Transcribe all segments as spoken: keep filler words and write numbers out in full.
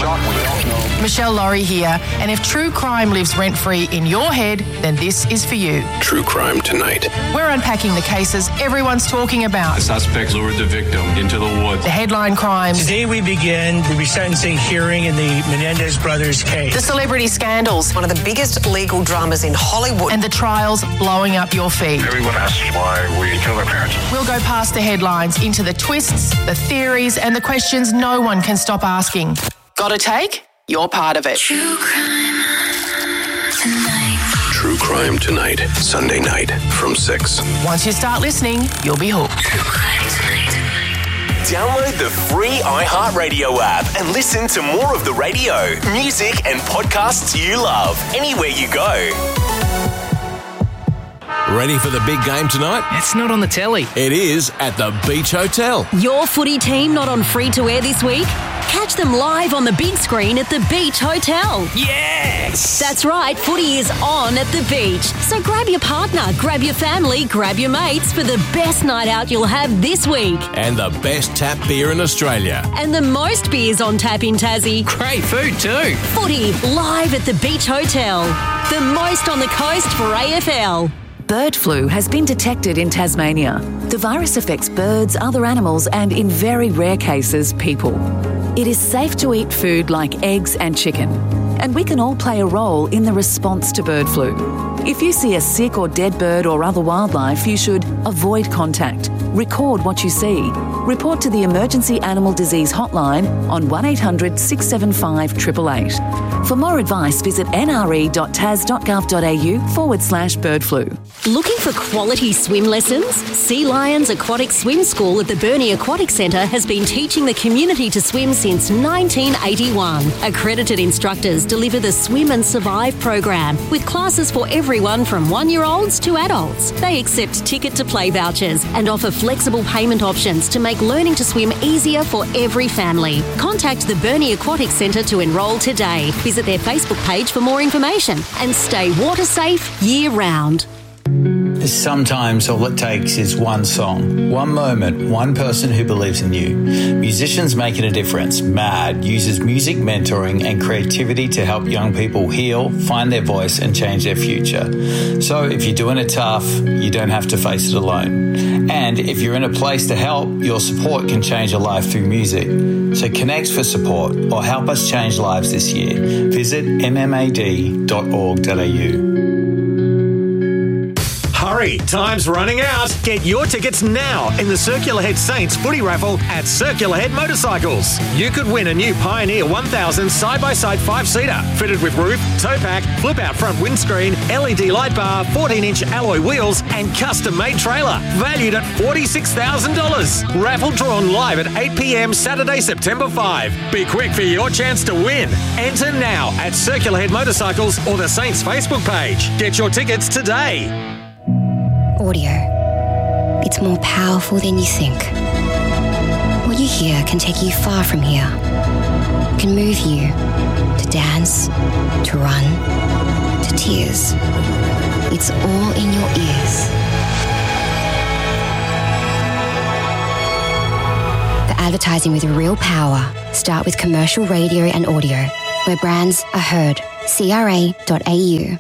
shot, we don't know. Michelle Laurie here, and if true crime lives rent-free in your head, then this is for you. True Crime Tonight. We're unpacking the cases everyone's talking about. The suspect lured the victim into the woods. The headline crimes. Today we begin the resentencing hearing in the Menendez brothers case. The celebrity scandals. One of the biggest legal dramas in Hollywood. And the trials blowing up your feed. Everyone asks why we kill their parents. We'll go past the headlines into the twists, the theories, and the questions no one can stop asking. Got a take? You're part of it. True Crime Tonight. True Crime Tonight, Sunday night from six. Once you start listening, you'll be hooked. True Crime Tonight. Download the free iHeartRadio app and listen to more of the radio, music, and podcasts you love anywhere you go. Ready for the big game tonight? It's not on the telly. It is at the Beach Hotel. Your footy team not on free to air this week? Catch them live on the big screen at the Beach Hotel. Yes! That's right, footy is on at the beach. So grab your partner, grab your family, grab your mates for the best night out you'll have this week. And the best tap beer in Australia. And the most beers on tap in Tassie. Great food too. Footy live at the Beach Hotel. The most on the coast for A F L. Bird flu has been detected in Tasmania. The virus affects birds, other animals, and in very rare cases, people. It is safe to eat food like eggs and chicken, and we can all play a role in the response to bird flu. If you see a sick or dead bird or other wildlife, you should avoid contact, record what you see, report to the Emergency Animal Disease Hotline on one eight hundred six seven five eight eight eight. For more advice, visit nre.tas.gov.au forward slash bird flu. Looking for quality swim lessons? Sea Lions Aquatic Swim School at the Burnie Aquatic Centre has been teaching the community to swim since nineteen eighty-one. Accredited instructors deliver the Swim and Survive program with classes for everyone from one-year-olds to adults. They accept ticket-to-play vouchers and offer flexible payment options to make learning to swim easier for every family. Contact the Burnie Aquatic Centre to enrol today. Visit their Facebook page for more information and stay water safe year-round. Sometimes all it takes is one song, one moment, one person who believes in you. Musicians Making a Difference, MAD, uses music mentoring and creativity to help young people heal, find their voice and change their future. So if you're doing it tough, you don't have to face it alone. And if you're in a place to help, your support can change a life through music. So connect for support or help us change lives this year. Visit m m a d dot org dot a u. Hurry, time's running out. Get your tickets now in the Circular Head Saints footy raffle at Circular Head Motorcycles. You could win a new Pioneer one thousand side-by-side five-seater, fitted with roof, tow pack, flip-out front windscreen, L E D light bar, fourteen-inch alloy wheels, and custom-made trailer, valued at forty-six thousand dollars. Raffle drawn live at eight p m Saturday, September fifth. Be quick for your chance to win. Enter now at Circular Head Motorcycles or the Saints Facebook page. Get your tickets today. Audio. It's more powerful than you think. What you hear can take you far from here. It can move you to dance, to run, to tears. It's all in your ears. The advertising with real power. Start with commercial radio and audio, where brands are heard. C R A dot A U.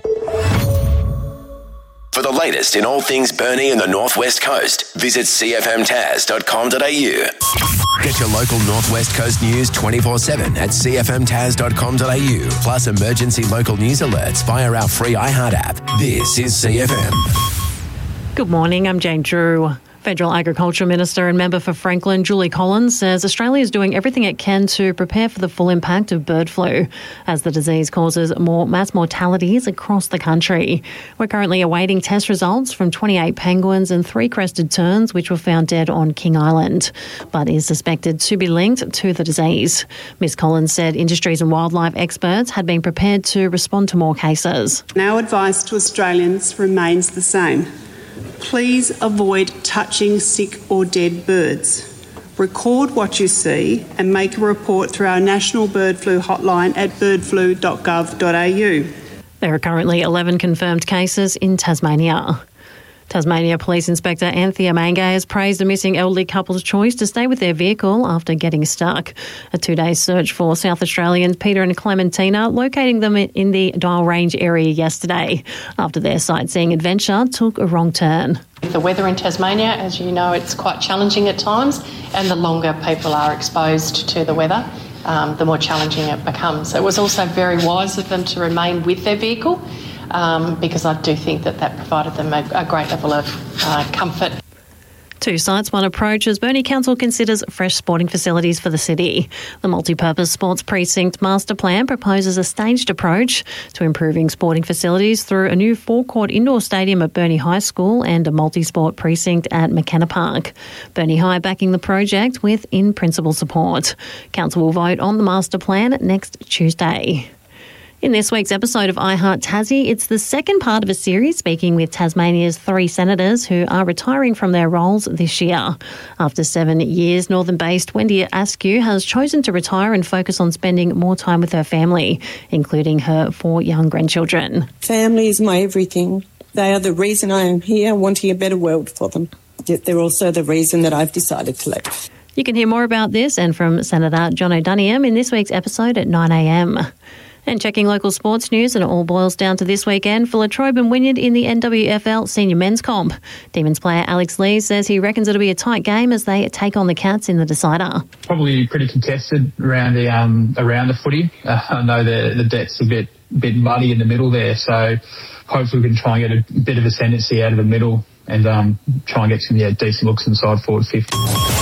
For the latest in all things Burnie and the Northwest Coast, visit c f m tas dot com dot a u. Get your local Northwest Coast news twenty-four seven at c f m tas dot com dot a u, plus emergency local news alerts via our free iHeart app. This is C F M. Good morning, I'm Jane Drew. Federal Agriculture Minister and member for Franklin, Julie Collins, says Australia is doing everything it can to prepare for the full impact of bird flu as the disease causes more mass mortalities across the country. We're currently awaiting test results from twenty-eight penguins and three crested terns which were found dead on King Island, but is suspected to be linked to the disease. Miz Collins said industries and wildlife experts had been prepared to respond to more cases. Our advice to Australians remains the same. Please avoid touching sick or dead birds. Record what you see and make a report through our national bird flu hotline at bird flu dot gov dot a u. There are currently eleven confirmed cases in Tasmania. Tasmania Police Inspector Anthea Mangay has praised a missing elderly couple's choice to stay with their vehicle after getting stuck. A two-day search for South Australians Peter and Clementina, locating them in the Dial Range area yesterday after their sightseeing adventure took a wrong turn. The weather in Tasmania, as you know, it's quite challenging at times, and the longer people are exposed to the weather, um, the more challenging it becomes. It was also very wise of them to remain with their vehicle, um, because I do think that that provided them a, a great level of uh, comfort. Two sites, one approach as Burnie Council considers fresh sporting facilities for the city. The Multi-Purpose Sports Precinct Master Plan proposes a staged approach to improving sporting facilities through a new four-court indoor stadium at Burnie High School and a multi-sport precinct at McKenna Park. Burnie High backing the project with in-principle support. Council will vote on the master plan next Tuesday. In this week's episode of iHeart Tassie, it's the second part of a series speaking with Tasmania's three senators who are retiring from their roles this year. After seven years, Northern-based Wendy Askew has chosen to retire and focus on spending more time with her family, including her four young grandchildren. Family is my everything. They are the reason I am here, wanting a better world for them. Yet they're also the reason that I've decided to leave. You can hear more about this and from Senator John O'Duniam in this week's episode at nine a m. And checking local sports news, and it all boils down to this weekend for Latrobe and Wynyard in the N W F L Senior Men's Comp. Demons player Alex Lee says he reckons it'll be a tight game as they take on the Cats in the decider. Probably pretty contested around the um, around the footy. Uh, I know the the depth's a bit bit muddy in the middle there, so hopefully we can try and get a bit of ascendancy out of the middle and um, try and get some yeah decent looks inside forward fifty.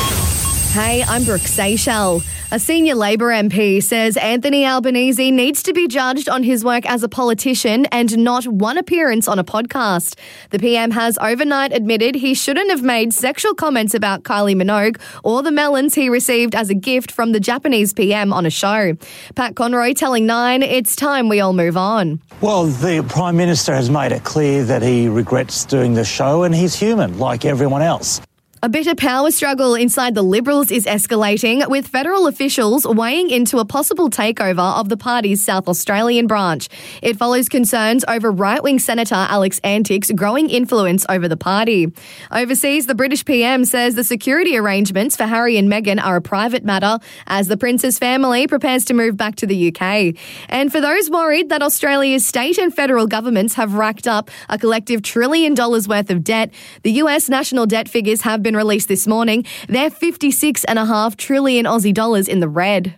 Hey, I'm Brooke Seychelles. A senior Labor M P says Anthony Albanese needs to be judged on his work as a politician and not one appearance on a podcast. The P M has overnight admitted he shouldn't have made sexual comments about Kylie Minogue or the melons he received as a gift from the Japanese P M on a show. Pat Conroy telling Nine it's time we all move on. Well, the Prime Minister has made it clear that he regrets doing the show and he's human, like everyone else. A bitter power struggle inside the Liberals is escalating, with federal officials weighing into a possible takeover of the party's South Australian branch. It follows concerns over right-wing Senator Alex Antique's growing influence over the party. Overseas, the British P M says the security arrangements for Harry and Meghan are a private matter as the Prince's family prepares to move back to the U K. And for those worried that Australia's state and federal governments have racked up a collective trillion dollars worth of debt, the U S national debt figures have been released this morning. They're fifty-six and a half trillion Aussie dollars in the red.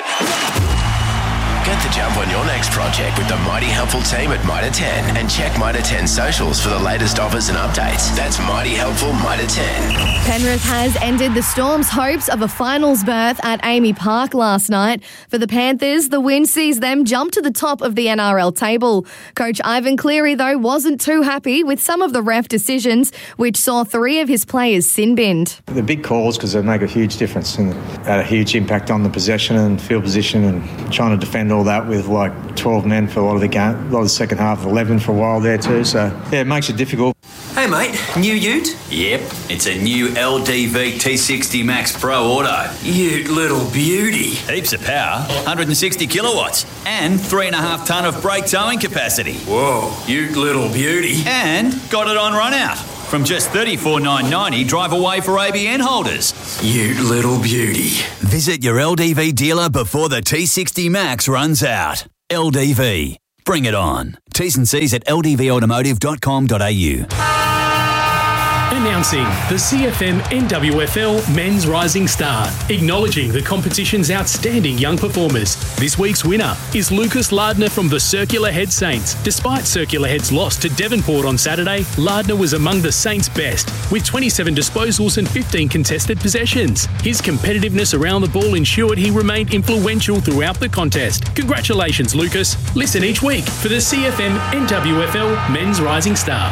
Get the jump on your next project with the Mighty Helpful team at Mitre ten and check Mitre ten socials for the latest offers and updates. That's Mighty Helpful Mitre ten. Penrith has ended the Storm's hopes of a finals berth at Amy Park last night. For the Panthers, the win sees them jump to the top of the N R L table. Coach Ivan Cleary, though, wasn't too happy with some of the ref decisions, which saw three of his players sin-binned. The big calls, because they make a huge difference and had a huge impact on the possession and field position and trying to defend all that with like twelve men for a lot of the game, a lot of the second half, eleven for a while there too. So yeah, it makes it difficult. Hey mate, new ute? Yep, it's a new L D V T sixty Max Pro Auto. Ute little beauty. Heaps of power, one hundred sixty kilowatts, and three and a half tonne of brake towing capacity. Whoa, ute little beauty. And got it on run out. From just thirty-four thousand nine hundred ninety dollars, drive away for A B N holders. Ute little beauty. Visit your L D V dealer before the T sixty Max runs out. L D V. Bring it on. T's and C's at l d v automotive dot com dot a u. Announcing the C F M N W F L Men's Rising Star, acknowledging the competition's outstanding young performers. This week's winner is Lucas Lardner from the Circular Head Saints. Despite Circular Head's loss to Devonport on Saturday, Lardner was among the Saints' best, with twenty-seven disposals and fifteen contested possessions. His competitiveness around the ball ensured he remained influential throughout the contest. Congratulations, Lucas. Listen each week for the C F M N W F L Men's Rising Star.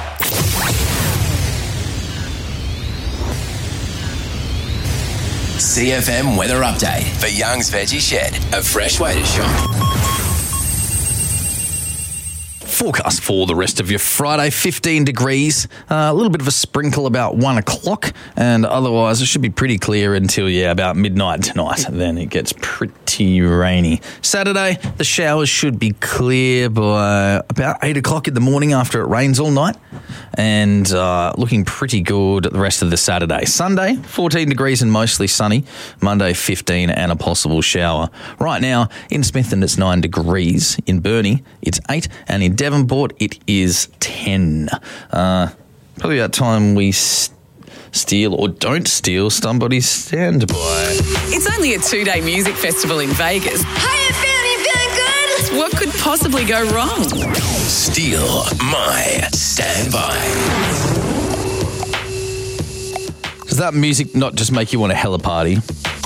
C F M Weather Update for Young's Veggie Shed, a fresh way to shop. Forecast for the rest of your Friday, fifteen degrees, uh, a little bit of a sprinkle about one o'clock, and otherwise it should be pretty clear until, yeah, about midnight tonight. Then it gets pretty rainy. Saturday, the showers should be clear by about eight o'clock in the morning after it rains all night, and uh, looking pretty good the rest of the Saturday. Sunday, fourteen degrees and mostly sunny. Monday, fifteen and a possible shower. Right now, in Smithton, it's nine degrees. In Burnie, it's eight, and in Devonport, it is ten. Uh, probably about time we st- steal or don't steal somebody's standby. It's only a two-day music festival in Vegas. Hiya, Fanny, feeling good? What could possibly go wrong? Steal my standby. Does that music not just make you want a hella party?